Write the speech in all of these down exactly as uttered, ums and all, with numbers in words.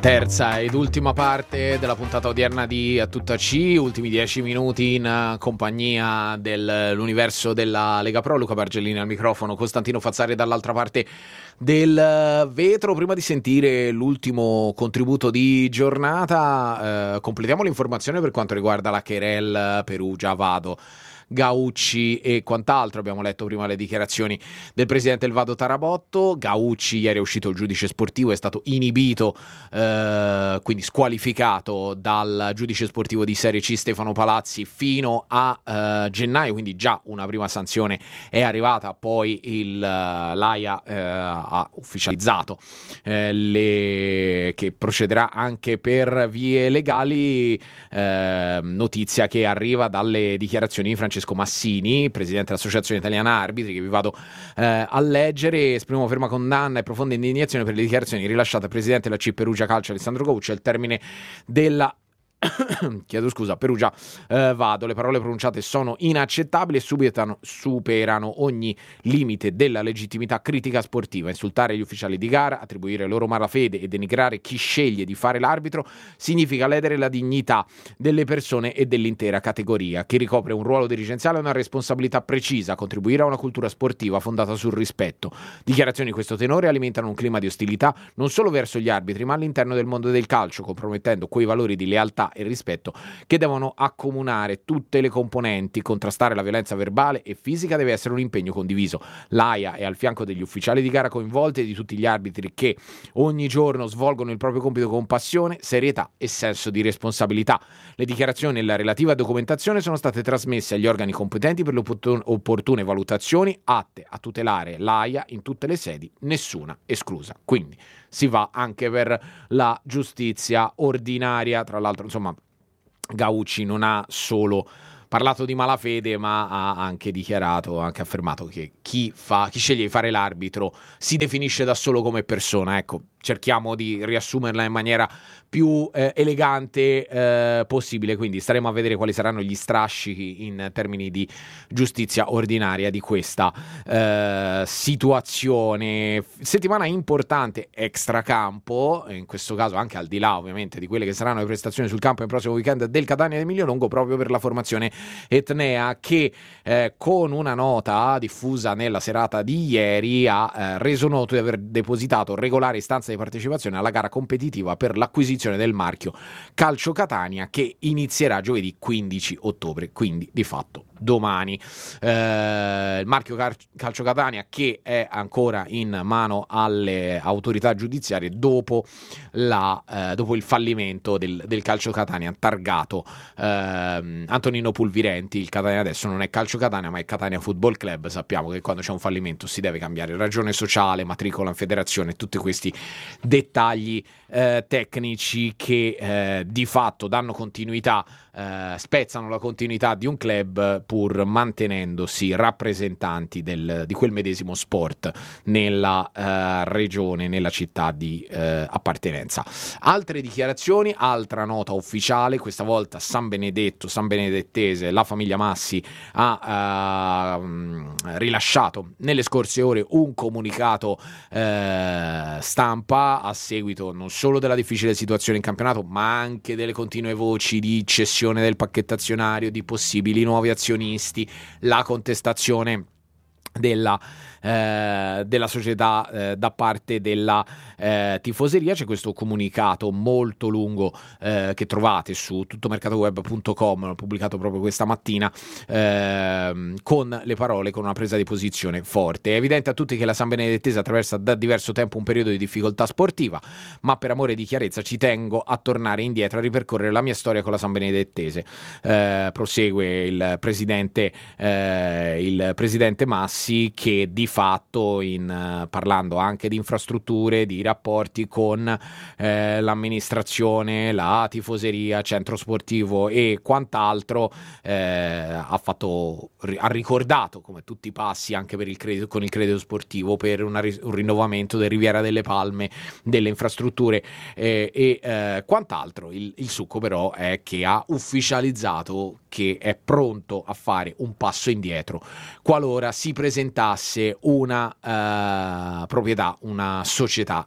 Terza ed ultima parte della puntata odierna di A Tutta C, ultimi dieci minuti in compagnia dell'universo della Lega Pro. Luca Bargellini al microfono, Costantino Fazzari dall'altra parte del vetro. Prima di sentire l'ultimo contributo di giornata, eh, completiamo l'informazione per quanto riguarda la querel Perugia, Vado, Gaucci e quant'altro. Abbiamo letto prima le dichiarazioni del presidente del Vado Tarabotto. Gaucci, ieri è uscito il giudice sportivo, è stato inibito, eh, quindi squalificato dal giudice sportivo di Serie C Stefano Palazzi fino a eh, gennaio, quindi già una prima sanzione è arrivata. Poi il uh, l'AIA eh, ha ufficializzato eh, le... che procederà anche per vie legali, eh, notizia che arriva dalle dichiarazioni di Francesco Massini, presidente dell'Associazione Italiana Arbitri, che vi vado eh, a leggere. Esprimo ferma condanna e profonda indignazione per le dichiarazioni rilasciate al presidente della C Perugia Calcio Alessandro Gaucci al termine della chiedo scusa, Perugia eh, Vado. Le parole pronunciate sono inaccettabili e subitano, superano ogni limite della legittimità critica sportiva. Insultare gli ufficiali di gara, attribuire loro malafede e denigrare chi sceglie di fare l'arbitro significa ledere la dignità delle persone e dell'intera categoria. Chi ricopre un ruolo dirigenziale ha una responsabilità precisa: contribuire a una cultura sportiva fondata sul rispetto. Dichiarazioni di questo tenore alimentano un clima di ostilità non solo verso gli arbitri, ma all'interno del mondo del calcio, compromettendo quei valori di lealtà e rispetto che devono accomunare tutte le componenti. Contrastare la violenza verbale e fisica deve essere un impegno condiviso. L'AIA è al fianco degli ufficiali di gara coinvolti e di tutti gli arbitri che ogni giorno svolgono il proprio compito con passione, serietà e senso di responsabilità. Le dichiarazioni e la relativa documentazione sono state trasmesse agli organi competenti per le opportune valutazioni atte a tutelare l'AIA in tutte le sedi, nessuna esclusa. Quindi si va anche per la giustizia ordinaria. Tra l'altro, insomma, Gaucci non ha solo parlato di malafede, ma ha anche dichiarato, anche affermato che chi fa, chi sceglie di fare l'arbitro si definisce da solo come persona. Ecco, cerchiamo di riassumerla in maniera più eh, elegante eh, possibile. Quindi staremo a vedere quali saranno gli strascichi in termini di giustizia ordinaria di questa eh, situazione. Settimana importante extracampo, in questo caso anche al di là ovviamente di quelle che saranno le prestazioni sul campo nel prossimo weekend del Catania di Emilio Longo, proprio per la formazione etnea che eh, con una nota diffusa nella serata di ieri ha eh, reso noto di aver depositato regolare istanza di partecipazione alla gara competitiva per l'acquisizione del marchio Calcio Catania, che inizierà giovedì quindici ottobre, quindi di fatto domani. Eh, il marchio Cal- Calcio Catania che è ancora in mano alle autorità giudiziarie dopo, la, eh, dopo il fallimento del, del Calcio Catania targato eh, Antonino Pulvirenti. Il Catania adesso non è Calcio Catania ma è Catania Football Club. Sappiamo che quando c'è un fallimento si deve cambiare ragione sociale, matricola in federazione, tutti questi dettagli eh, tecnici che eh, di fatto danno continuità, eh, spezzano la continuità di un club pur mantenendosi rappresentanti del, di quel medesimo sport nella eh, regione, nella città di eh, appartenenza. Altre dichiarazioni, altra nota ufficiale, questa volta San Benedetto, San Benedettese. La famiglia Massi ha eh, rilasciato nelle scorse ore un comunicato eh, stampa a seguito non solo della difficile situazione in campionato, ma anche delle continue voci di cessione del pacchetto azionario, di possibili nuovi azionisti, la contestazione della, eh, della società eh, da parte della eh, tifoseria. C'è questo comunicato molto lungo eh, che trovate su tuttomercatoweb punto com, l'ho pubblicato proprio questa mattina, eh, con le parole, con una presa di posizione forte. È evidente a tutti che la San Benedettese attraversa da diverso tempo un periodo di difficoltà sportiva, ma per amore di chiarezza ci tengo a tornare indietro, a ripercorrere la mia storia con la San Benedettese. Eh, prosegue il presidente eh, il presidente Massi, che di fatto, in, parlando anche di infrastrutture, di rapporti con eh, l'amministrazione, la tifoseria, centro sportivo e quant'altro, eh, ha fatto, ha ricordato come tutti i passi anche per il credito, con il credito sportivo, per una, un rinnovamento del Riviera delle Palme, delle infrastrutture eh, e eh, quant'altro. Il, il succo però è che ha ufficializzato che è pronto a fare un passo indietro qualora si presentasse una uh, proprietà, una società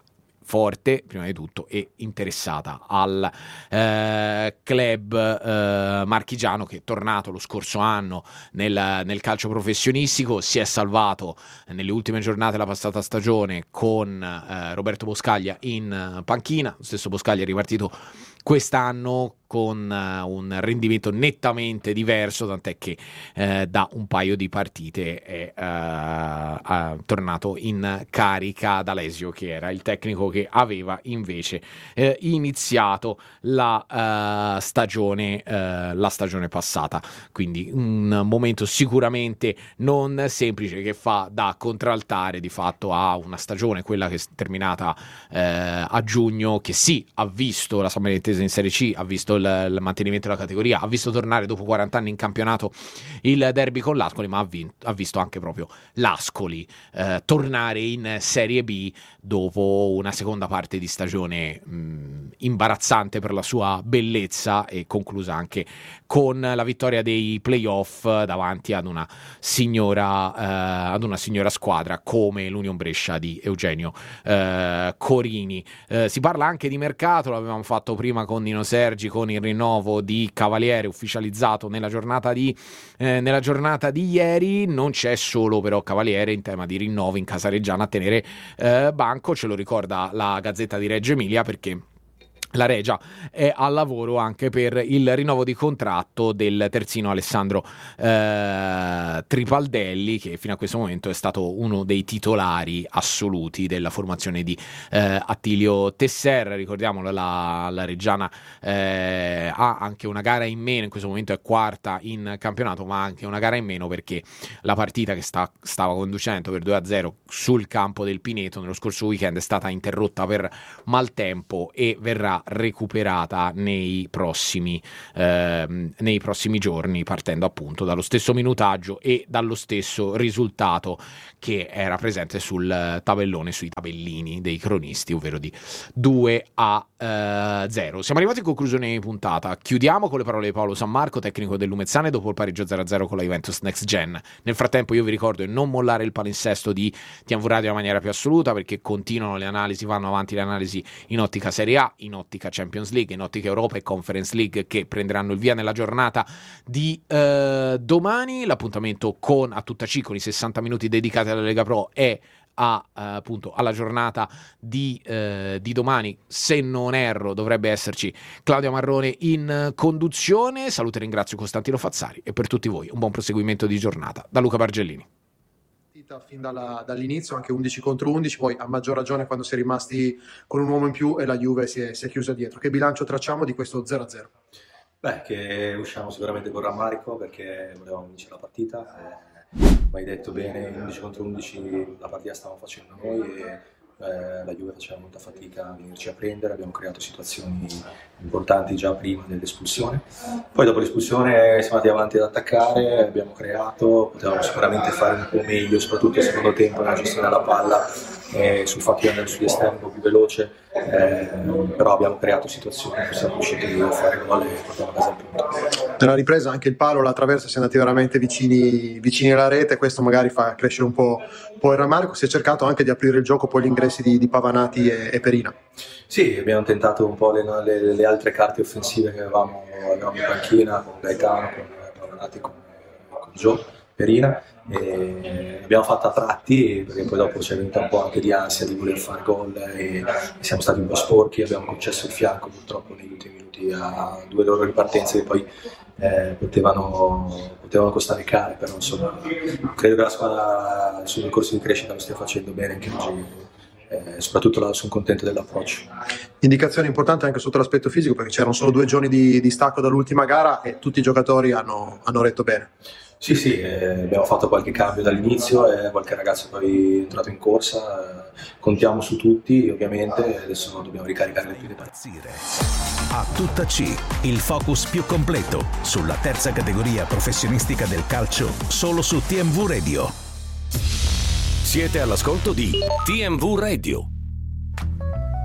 forte prima di tutto e interessata al eh, club eh, marchigiano, che è tornato lo scorso anno nel, nel calcio professionistico, si è salvato nelle ultime giornate della passata stagione con eh, Roberto Boscaglia in panchina. Lo stesso Boscaglia è ripartito quest'anno con uh, un rendimento nettamente diverso, tant'è che uh, da un paio di partite è uh, uh, tornato in carica D'Alessio, che era il tecnico che aveva invece uh, iniziato la uh, stagione uh, la stagione passata. Quindi un momento sicuramente non semplice, che fa da contraltare di fatto a una stagione, quella che è terminata uh, a giugno, che sì, ha visto la Sammarinese in Serie C, ha visto il mantenimento della categoria, ha visto tornare dopo quaranta anni in campionato il derby con l'Ascoli, ma ha, vinto, ha visto anche proprio l'Ascoli eh, tornare in Serie B dopo una seconda parte di stagione mh, imbarazzante per la sua bellezza, e conclusa anche con la vittoria dei playoff davanti ad una signora eh, ad una signora squadra come l'Union Brescia di Eugenio eh, Corini. Eh, si parla anche di mercato, l'avevamo fatto prima con Nino Sergi, con il rinnovo di Cavaliere ufficializzato nella giornata di eh, nella giornata di ieri. Non c'è solo però Cavaliere in tema di rinnovo in Casareggiana a tenere eh, banco, ce lo ricorda la Gazzetta di Reggio Emilia, perché la Regia è al lavoro anche per il rinnovo di contratto del terzino Alessandro eh, Tripaldelli, che fino a questo momento è stato uno dei titolari assoluti della formazione di eh, Attilio Tesser. Ricordiamolo, la, la Reggiana eh, ha anche una gara in meno, in questo momento è quarta in campionato, ma anche una gara in meno perché la partita che sta, stava conducendo per due a zero sul campo del Pineto nello scorso weekend è stata interrotta per maltempo e verrà recuperata nei prossimi eh, nei prossimi giorni, partendo appunto dallo stesso minutaggio e dallo stesso risultato che era presente sul tabellone, sui tabellini dei cronisti, ovvero di due a zero. Siamo arrivati in conclusione di puntata. Chiudiamo con le parole di Paolo Sammarco, tecnico del Lumezzane, dopo il pareggio zero a zero con la Juventus Next Gen. Nel frattempo io vi ricordo di non mollare il palinsesto di T M V Radio in maniera più assoluta, perché continuano le analisi, vanno avanti le analisi in ottica Serie A, in ottica Champions League, in ottica Europa e Conference League, che prenderanno il via nella giornata di eh, domani. L'appuntamento con A Tutta C, con i sessanta minuti dedicati alla Lega Pro, è a, eh, appunto alla giornata di, eh, di domani. Se non erro dovrebbe esserci Claudio Marrone in conduzione. Saluto e ringrazio Costantino Fazzari, e per tutti voi un buon proseguimento di giornata da Luca Bargellini. Fin dalla, dall'inizio, anche undici contro undici, poi a maggior ragione quando si è rimasti con un uomo in più e la Juve si è, si è chiusa dietro. Che bilancio tracciamo di questo zero a zero? Beh, che usciamo sicuramente con rammarico, perché volevamo vincere la partita. Eh, ma hai detto bene, undici contro undici la partita stavamo facendo noi e eh, la Juve faceva molta fatica a venirci a prendere. Abbiamo creato situazioni importanti già prima dell'espulsione, poi dopo l'espulsione siamo andati avanti ad attaccare, abbiamo creato, potevamo sicuramente fare un po' meglio, soprattutto nel secondo tempo nella gestione della palla, eh, sul fatto di andare sugli esterni un po' più veloce, eh, però abbiamo creato situazioni che siamo riusciti a fare gol e portiamo a casa il punto. Nella ripresa anche il palo, la traversa, si è andati veramente vicini, vicini alla rete, questo magari fa crescere un po', un po' il rammarico. Si è cercato anche di aprire il gioco, poi gli ingressi di, di Pavanati e, e Perina. Sì, abbiamo tentato un po' le, le, le altre carte offensive che avevamo, avevamo in panchina, con Gaetano, con Pavanati, con, con Gio, Perina, e abbiamo fatto a tratti, perché poi dopo c'è venuta un po' anche di ansia di voler fare gol e siamo stati un po' sporchi, abbiamo concesso il fianco purtroppo negli ultimi minuti a due loro ripartenze che poi eh, potevano, potevano costare care, però insomma credo che la squadra sul percorso di crescita lo stia facendo bene anche oggi. Eh, soprattutto là sono contento dell'approccio. Indicazione importante anche sotto l'aspetto fisico, perché c'erano solo due giorni di, di stacco dall'ultima gara e tutti i giocatori hanno, hanno retto bene. Sì, sì, eh, abbiamo fatto qualche cambio dall'inizio e qualche ragazzo poi è entrato in corsa, eh, contiamo su tutti ovviamente, adesso dobbiamo ricaricare le pile. A Tutta C, il focus più completo sulla terza categoria professionistica del calcio, solo su T M V Radio. Siete all'ascolto di T M V Radio.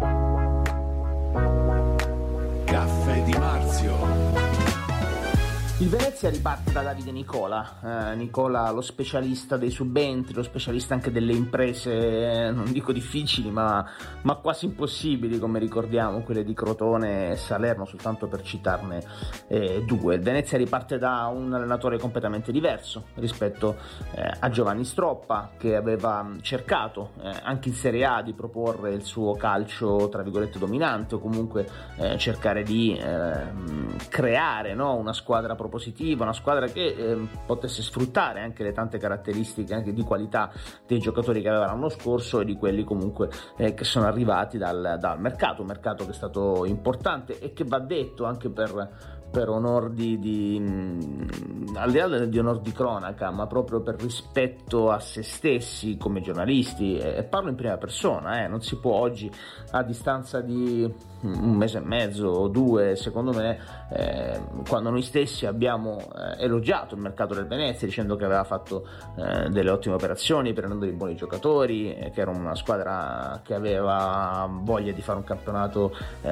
Caffè di Marzio. Il Venezia riparte da Davide Nicola, eh, Nicola lo specialista dei subentri, lo specialista anche delle imprese, eh, non dico difficili, ma, ma quasi impossibili, come ricordiamo, quelle di Crotone e Salerno, soltanto per citarne eh, due. Il Venezia riparte da un allenatore completamente diverso rispetto eh, a Giovanni Stroppa, che aveva cercato eh, anche in Serie A di proporre il suo calcio, tra virgolette, dominante, o comunque eh, cercare di eh, creare, no, una squadra propositiva, una squadra che eh, potesse sfruttare anche le tante caratteristiche anche di qualità dei giocatori che aveva l'anno scorso e di quelli comunque eh, che sono arrivati dal, dal mercato, un mercato che è stato importante e che va detto anche per per onor di, di mh, al di là di onor di cronaca, ma proprio per rispetto a se stessi come giornalisti, e parlo in prima persona, eh, non si può oggi, a distanza di un mese e mezzo o due, secondo me, eh, quando noi stessi abbiamo eh, elogiato il mercato del Venezia dicendo che aveva fatto eh, delle ottime operazioni, prendendo dei buoni giocatori, eh, che era una squadra che aveva voglia di fare un campionato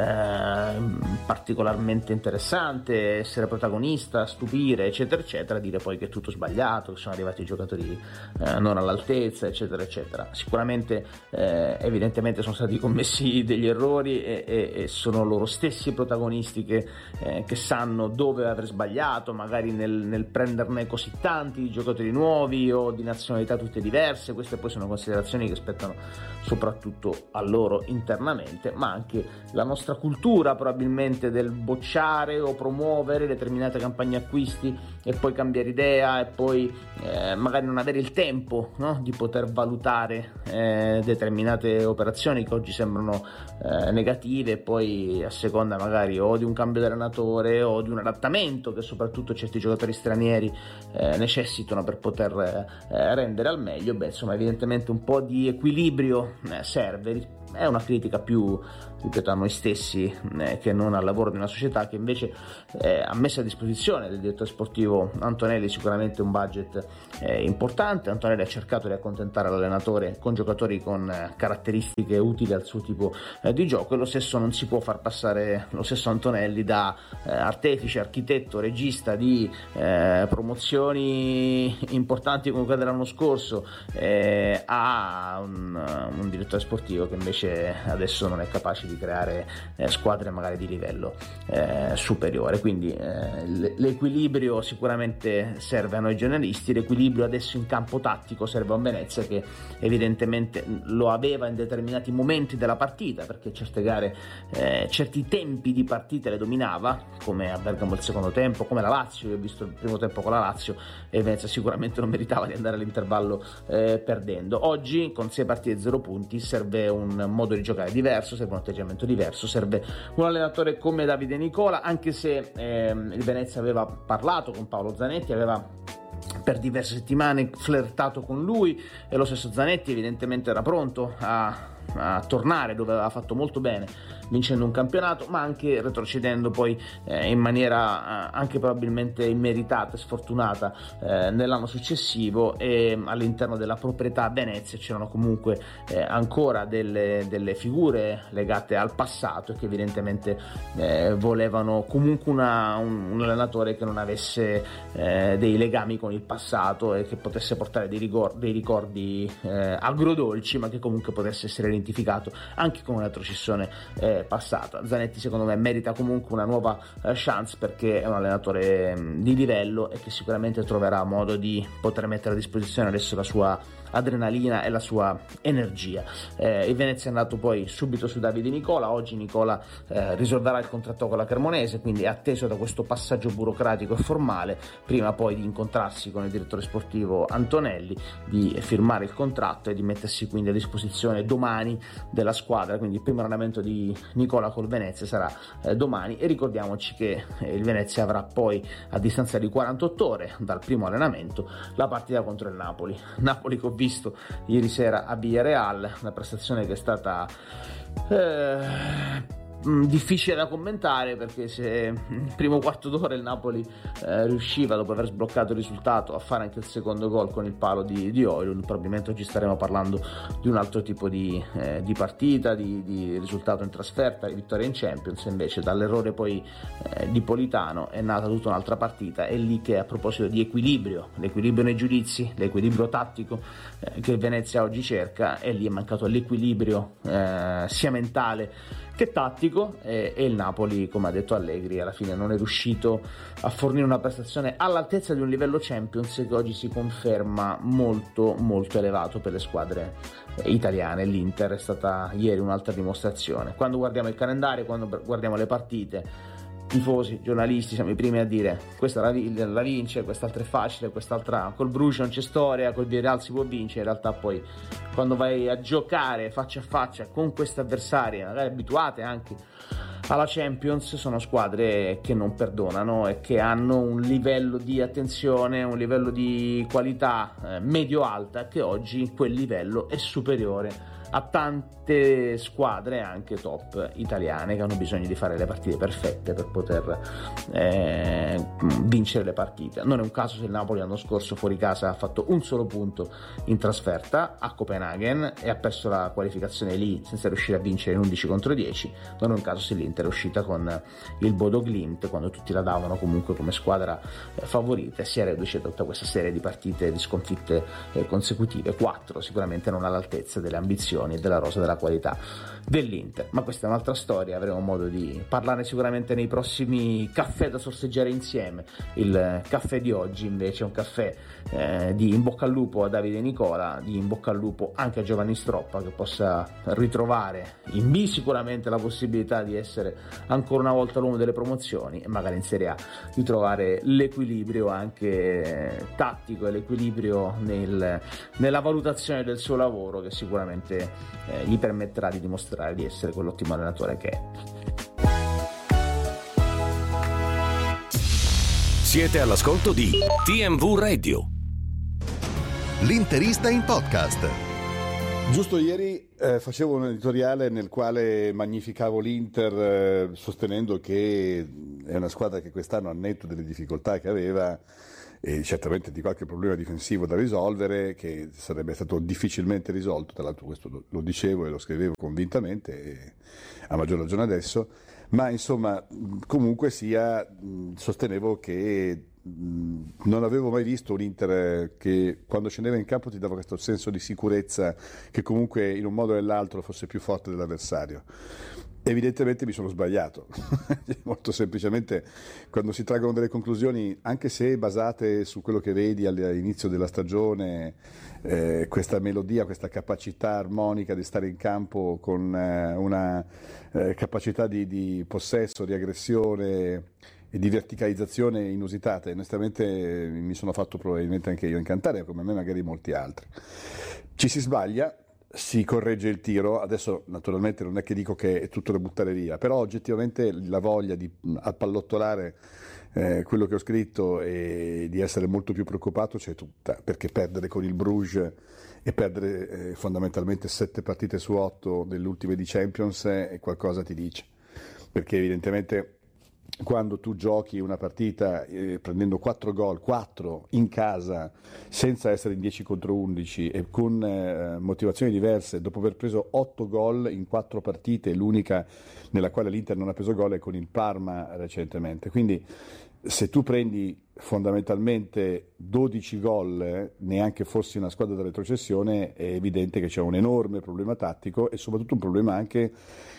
eh, particolarmente interessante, essere protagonista, stupire, eccetera eccetera, dire poi che è tutto sbagliato, che sono arrivati giocatori eh, non all'altezza, eccetera eccetera. Sicuramente eh, evidentemente sono stati commessi degli errori e, e, e sono loro stessi protagonisti che, eh, che sanno dove aver sbagliato, magari nel, nel prenderne così tanti di giocatori nuovi o di nazionalità tutte diverse. Queste poi sono considerazioni che spettano soprattutto a loro internamente, ma anche la nostra cultura probabilmente del bocciare o promuovere determinate campagne acquisti e poi cambiare idea e poi eh, magari non avere il tempo, no, di poter valutare eh, determinate operazioni che oggi sembrano eh, negative, e poi a seconda magari o di un cambio di allenatore o di un adattamento che soprattutto certi giocatori stranieri eh, necessitano per poter eh, rendere al meglio. Beh, insomma, evidentemente un po' di equilibrio eh, serve. È una critica più, ripeto, a noi stessi eh, che non al lavoro di una società che invece eh, ha messo a disposizione del direttore sportivo Antonelli sicuramente un budget eh, importante. Antonelli ha cercato di accontentare l'allenatore con giocatori con eh, caratteristiche utili al suo tipo eh, di gioco, e lo stesso non si può far passare lo stesso Antonelli da eh, artefice, architetto, regista di eh, promozioni importanti come quella dell'anno scorso eh, a un, un direttore sportivo che invece adesso non è capace di creare eh, squadre magari di livello eh, superiore. Quindi eh, l'equilibrio sicuramente serve a noi giornalisti, l'equilibrio adesso in campo tattico serve a un Venezia che evidentemente lo aveva in determinati momenti della partita, perché certe gare eh, certi tempi di partita le dominava, come a Bergamo il secondo tempo, come la Lazio. Io ho visto il primo tempo con la Lazio e Venezia sicuramente non meritava di andare all'intervallo eh, perdendo. Oggi con sei partite e zero punti serve un modo di giocare diverso, serve un atteggiamento diverso, serve un allenatore come Davide Nicola, anche se ehm, il Venezia aveva parlato con Paolo Zanetti, aveva per diverse settimane flirtato con lui, e lo stesso Zanetti evidentemente era pronto a, a tornare dove aveva fatto molto bene, vincendo un campionato, ma anche retrocedendo poi eh, in maniera eh, anche probabilmente immeritata e sfortunata eh, nell'anno successivo. E all'interno della proprietà Venezia c'erano comunque eh, ancora delle, delle figure legate al passato, e che evidentemente eh, volevano comunque una, un, un allenatore che non avesse eh, dei legami con il passato e che potesse portare dei, rigor- dei ricordi eh, agrodolci, ma che comunque potesse essere identificato anche con una retrocessione eh, passata. Zanetti secondo me merita comunque una nuova eh, chance, perché è un allenatore mh, di livello e che sicuramente troverà modo di poter mettere a disposizione adesso la sua adrenalina e la sua energia. Eh, il Venezia è andato poi subito su Davide Nicola. Oggi Nicola eh, risolverà il contratto con la Cremonese, quindi è atteso da questo passaggio burocratico e formale prima poi di incontrarsi con il direttore sportivo Antonelli, di firmare il contratto e di mettersi quindi a disposizione domani della squadra. Quindi il primo allenamento di Nicola col Venezia sarà eh, domani, e ricordiamoci che eh, il Venezia avrà poi, a distanza di quarantotto ore dal primo allenamento, la partita contro il Napoli. Napoli che ho visto ieri sera a Villarreal, una prestazione che è stata eh, mh, difficile da commentare, perché se il primo quarto d'ora il Napoli eh, riusciva, dopo aver sbloccato il risultato, a fare anche il secondo gol con il palo di, di Højlund, probabilmente oggi staremo parlando di un altro tipo di, eh, di partita, di, di risultato in trasferta, di vittoria in Champions. Invece dall'errore poi eh, di Politano è nata tutta un'altra partita. È lì che, a proposito di equilibrio, l'equilibrio nei giudizi, l'equilibrio tattico eh, che Venezia oggi cerca, è lì è mancato l'equilibrio eh, sia mentale che tattico, e, e il Napoli, come ha detto Allegri, alla fine non è riuscito a fornire una prestazione all'altezza di un livello Champions che oggi si conferma molto molto elevato per le squadre italiane. L'Inter è stata ieri un'altra dimostrazione. Quando guardiamo il calendario, quando guardiamo le partite, tifosi, giornalisti, siamo i primi a dire questa la, la vince, quest'altra è facile, quest'altra col Bruges non c'è storia, col Villarreal si può vincere. In realtà poi quando vai a giocare faccia a faccia con queste avversarie, magari abituate anche alla Champions, sono squadre che non perdonano e che hanno un livello di attenzione, un livello di qualità eh, medio-alta, che oggi quel livello è superiore a tante squadre anche top italiane che hanno bisogno di fare le partite perfette per poter eh, vincere le partite. Non è un caso se il Napoli l'anno scorso fuori casa ha fatto un solo punto in trasferta a Copenaghen e ha perso la qualificazione lì senza riuscire a vincere in undici contro dieci. Non è un caso se l'Inter è uscita con il Bodo Glimt, quando tutti la davano comunque come squadra eh, favorita, e si è riduce tutta questa serie di partite, di sconfitte eh, consecutive, quattro, sicuramente non all'altezza delle ambizioni e della rosa della qualità dell'Inter. Ma questa è un'altra storia, avremo modo di parlarne sicuramente nei prossimi caffè da sorseggiare insieme. Il caffè di oggi invece è un caffè eh, di in bocca al lupo a Davide Nicola, di in bocca al lupo anche a Giovanni Stroppa, che possa ritrovare in B sicuramente la possibilità di essere ancora una volta l'uomo delle promozioni, e magari in Serie A di trovare l'equilibrio anche tattico e l'equilibrio nel, nella valutazione del suo lavoro, che sicuramente eh, gli permetterà di dimostrare di essere quell'ottimo allenatore che è. Siete all'ascolto di T M V Radio. L'interista in podcast. Giusto ieri eh, facevo un editoriale nel quale magnificavo l'Inter eh, sostenendo che è una squadra che quest'anno, al netto delle difficoltà che aveva e certamente di qualche problema difensivo da risolvere, che sarebbe stato difficilmente risolto, tra l'altro questo lo, lo dicevo e lo scrivevo convintamente, e a maggior ragione adesso, ma insomma comunque sia sostenevo che non avevo mai visto un Inter che quando scendeva in campo ti dava questo senso di sicurezza, che comunque in un modo o nell'altro fosse più forte dell'avversario. Evidentemente mi sono sbagliato, molto semplicemente quando si traggono delle conclusioni, anche se basate su quello che vedi all'inizio della stagione, eh, questa melodia, questa capacità armonica di stare in campo con eh, una eh, capacità di, di possesso, di aggressione e di verticalizzazione inusitata, e onestamente mi sono fatto probabilmente anche io incantare, come me magari molti altri. Ci si sbaglia, si corregge il tiro, adesso naturalmente non è che dico che è tutto da buttare via, però oggettivamente la voglia di appallottolare eh, quello che ho scritto e di essere molto più preoccupato c'è tutta, perché perdere con il Bruges e perdere eh, fondamentalmente sette partite su otto delle ultime di Champions è qualcosa ti dice, perché evidentemente quando tu giochi una partita eh, prendendo quattro gol, quattro in casa, senza essere in dieci contro undici e con eh, motivazioni diverse, dopo aver preso otto gol in quattro partite, l'unica nella quale l'Inter non ha preso gol è con il Parma recentemente, quindi se tu prendi fondamentalmente dodici gol, eh, neanche fossi una squadra da retrocessione, è evidente che c'è un enorme problema tattico e soprattutto un problema anche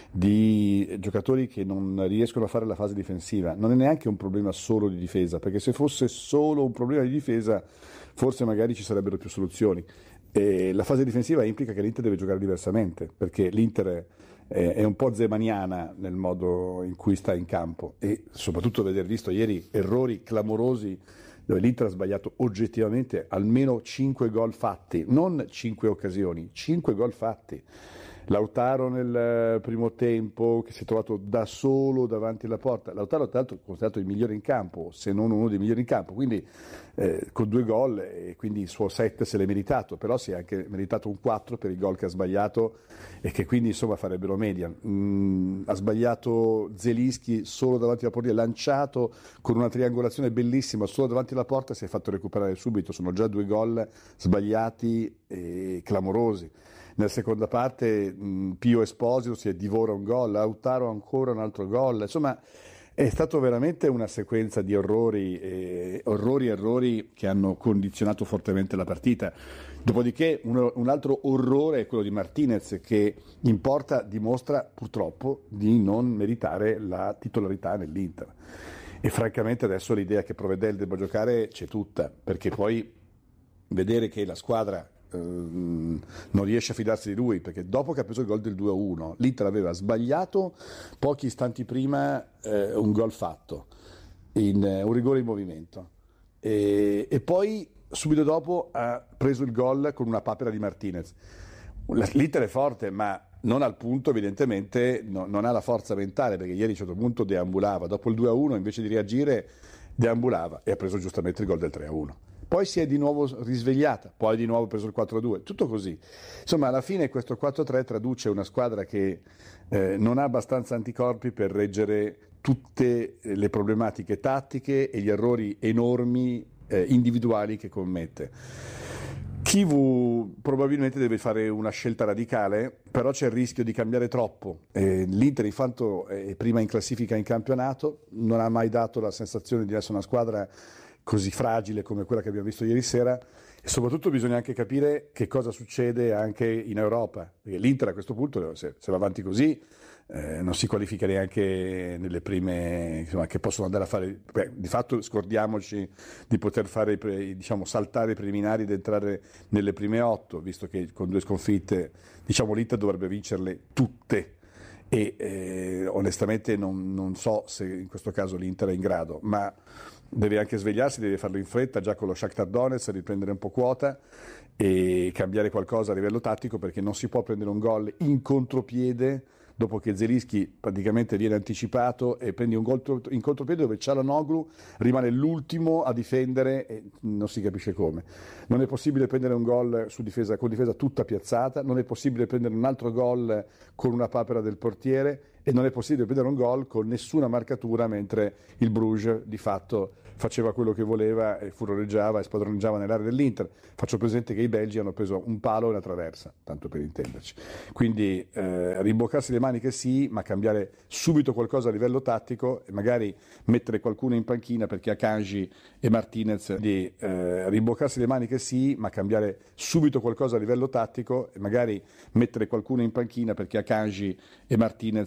di giocatori che non riescono a fare la fase difensiva. Non è neanche un problema solo di difesa, perché se fosse solo un problema di difesa forse magari ci sarebbero più soluzioni. E la fase difensiva implica che l'Inter deve giocare diversamente, perché l'Inter è un po' zemaniana nel modo in cui sta in campo, e soprattutto veder visto ieri errori clamorosi dove l'Inter ha sbagliato oggettivamente almeno cinque gol fatti, non cinque occasioni, cinque gol fatti. Lautaro nel primo tempo che si è trovato da solo davanti alla porta. Lautaro tra l'altro è considerato il migliore in campo, se non uno dei migliori in campo, quindi eh, con due gol e quindi il suo set se l'è meritato, però si è anche meritato un quattro per il gol che ha sbagliato e che quindi insomma farebbero media. Mm, ha sbagliato Zelinski solo davanti alla porta, lanciato con una triangolazione bellissima solo davanti alla porta, si è fatto recuperare subito. Sono già due gol sbagliati e clamorosi. Nella seconda parte mh, Pio Esposito si divora un gol, Lautaro ancora un altro gol, insomma è stato veramente una sequenza di orrori, eh, orrori, errori che hanno condizionato fortemente la partita. Dopodiché un, un altro orrore è quello di Martinez, che in porta dimostra purtroppo di non meritare la titolarità nell'Inter. E francamente adesso l'idea che Provedel debba giocare c'è tutta, perché poi vedere che la squadra non riesce a fidarsi di lui, perché dopo che ha preso il gol del due a uno l'Inter aveva sbagliato pochi istanti prima eh, un gol fatto in eh, un rigore in movimento e, e poi subito dopo ha preso il gol con una papera di Martinez. L'Inter è forte, ma non al punto, evidentemente no, non ha la forza mentale, perché ieri a un certo punto deambulava, dopo il due a uno invece di reagire deambulava e ha preso giustamente il gol del tre a uno. Poi si è di nuovo risvegliata, poi di nuovo preso il quattro a due, tutto così. Insomma, alla fine questo quattro a tre traduce una squadra che eh, non ha abbastanza anticorpi per reggere tutte le problematiche tattiche e gli errori enormi eh, individuali che commette. Kivu probabilmente deve fare una scelta radicale, però c'è il rischio di cambiare troppo. Eh, L'Inter intanto è prima in classifica in campionato, non ha mai dato la sensazione di essere una squadra così fragile come quella che abbiamo visto ieri sera, e soprattutto bisogna anche capire che cosa succede anche in Europa, perché l'Inter a questo punto se, se va avanti così eh, non si qualifica neanche nelle prime, insomma, che possono andare a fare, beh, di fatto scordiamoci di poter fare, diciamo, saltare i preliminari ed entrare nelle prime otto, visto che con due sconfitte, diciamo, l'Inter dovrebbe vincerle tutte. E eh, onestamente non, non so se in questo caso l'Inter è in grado, ma deve anche svegliarsi, deve farlo in fretta già con lo Shakhtar Donetsk, riprendere un po' quota e cambiare qualcosa a livello tattico, perché non si può prendere un gol in contropiede dopo che Zelinski praticamente viene anticipato e prendi un gol in contropiede dove Çalhanoğlu rimane l'ultimo a difendere e non si capisce come. Non è possibile prendere un gol su difesa, con difesa tutta piazzata, non è possibile prendere un altro gol con una papera del portiere e non è possibile prendere un gol con nessuna marcatura, mentre il Bruges di fatto faceva quello che voleva e furoreggiava e spadroneggiava nell'area dell'Inter. Faccio presente che i belgi hanno preso un palo e una traversa, tanto per intenderci. Quindi eh, rimboccarsi le maniche sì, ma cambiare subito qualcosa a livello tattico e magari mettere qualcuno in panchina, perché Akanji e Martinez di eh, rimboccarsi le maniche sì, ma cambiare subito qualcosa a livello tattico e magari mettere qualcuno in panchina, perché Akanji e Martinez